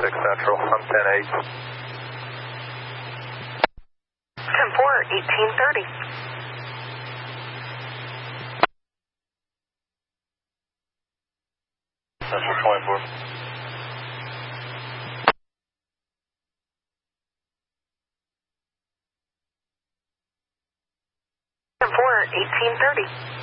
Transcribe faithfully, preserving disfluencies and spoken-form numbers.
six Central. I'm ten eight. ten four, eighteen thirty. Central twenty-four. ten four, eighteen thirty.